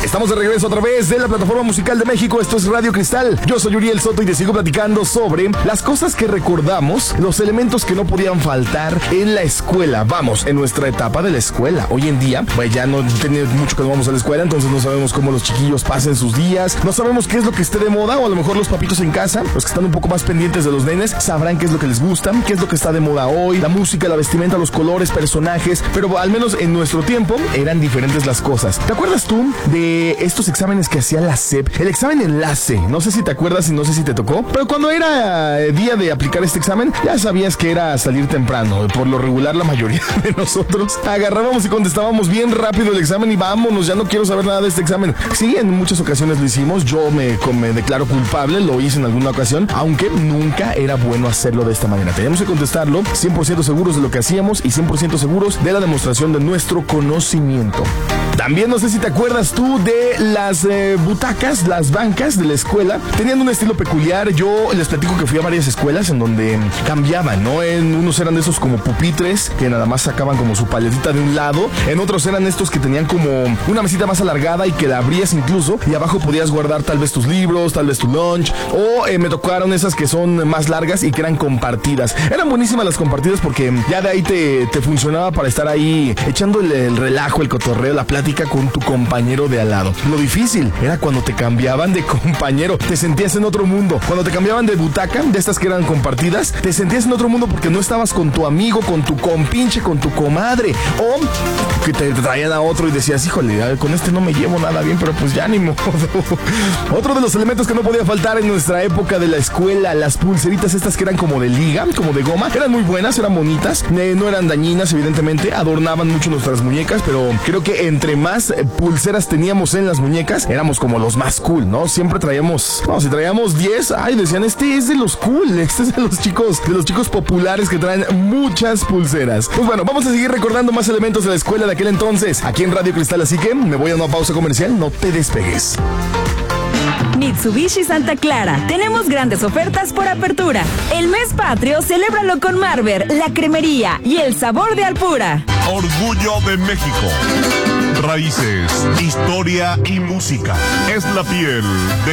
Estamos de regreso a través de la plataforma musical de México. Esto es Radio Cristal. Yo soy Uriel Soto y te sigo platicando sobre las cosas que recordamos, los elementos que no podían faltar en la escuela. Vamos, en nuestra etapa de la escuela. Hoy en día, pues ya no tiene mucho que no vamos a la escuela, entonces no sabemos cómo los chiquillos pasen sus días, no sabemos qué es lo que esté de moda, o a lo mejor los papitos en casa, los que están un poco más pendientes de los nenes, sabrán qué es lo que les gusta, qué es lo que está de moda hoy, la música, la vestimenta, los colores, personajes, pero al menos en nuestro tiempo eran diferentes las cosas. ¿Te acuerdas tú de estos exámenes que hacía la SEP? El examen enlace, no sé si te acuerdas y no sé si te tocó, pero cuando era día de aplicar este examen, ya sabías que era salir temprano. Por lo regular, la mayoría de nosotros agarrábamos y contestábamos bien rápido el examen y vámonos, ya no quiero saber nada de este examen. Sí, en muchas ocasiones lo hicimos, yo me declaro culpable, lo hice en alguna ocasión, aunque nunca era bueno hacerlo de esta manera. Teníamos que contestarlo 100% seguros de lo que hacíamos y 100% seguros de la demostración de nuestro conocimiento. También no sé si te acuerdas tú de las butacas, las bancas de la escuela. Tenían un estilo peculiar. Yo les platico que fui a varias escuelas en donde cambiaban, ¿no? Unos eran de esos como pupitres que nada más sacaban como su paletita de un lado. En otros eran estos que tenían como una mesita más alargada y que la abrías incluso y abajo podías guardar tal vez tus libros, tal vez tu lunch. O me tocaron esas que son más largas y que eran compartidas. Eran buenísimas las compartidas porque ya de ahí te funcionaba para estar ahí echando el relajo, el cotorreo, la plática con tu compañero de al lado. Lo difícil era cuando te cambiaban de compañero, te sentías en otro mundo. Cuando te cambiaban de butaca, de estas que eran compartidas, te sentías en otro mundo porque no estabas con tu amigo, con tu compinche, con tu comadre, o que te traían a otro y decías, híjole, con este no me llevo nada bien, pero pues ya ni modo. Otro de los elementos que no podía faltar en nuestra época de la escuela, las pulseritas estas que eran como de liga, como de goma, eran muy buenas, eran bonitas, no eran dañinas evidentemente, adornaban mucho nuestras muñecas, pero creo que entre más pulseras teníamos en las muñecas, éramos como los más cool, ¿no? Siempre traíamos, si traíamos 10, decían, este es de los cool, este es de los chicos populares que traen muchas pulseras. Pues bueno, vamos a seguir recordando más elementos de la escuela de aquel entonces, aquí en Radio Cristal, así que me voy a una pausa comercial, no te despegues. Mitsubishi Santa Clara. Tenemos grandes ofertas por apertura. El mes patrio, celébralo con Marber, la cremería y el sabor de Alpura. Orgullo de México. Raíces, historia y música. Es la piel de